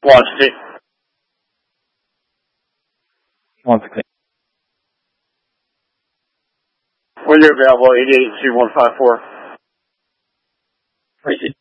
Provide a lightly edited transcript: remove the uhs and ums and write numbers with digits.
Washington. Once again. When you're available, 882154. Appreciate it.